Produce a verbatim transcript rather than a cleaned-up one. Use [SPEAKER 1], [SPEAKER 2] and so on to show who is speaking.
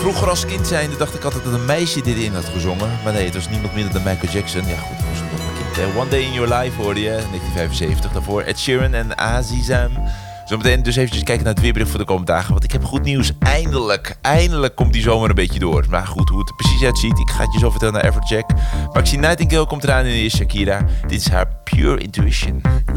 [SPEAKER 1] Vroeger als kind zijnde dacht ik altijd dat een meisje dit in had gezongen. Maar nee, het was niemand minder dan Michael Jackson. Ja goed, dat was nog een kind. Hè. One Day in Your Life hoorde je, negentien vijfenzeventig. Daarvoor Ed Sheeran en Azizam. Zometeen dus eventjes kijken naar het weerbericht voor de komende dagen. Want ik heb goed nieuws. Eindelijk, eindelijk komt die zomer een beetje door. Maar goed, hoe het er precies uitziet, ik ga het je zo vertellen naar Evercheck. Maxine Nightingale komt eraan en is Shakira. Dit is haar Pure Intuition.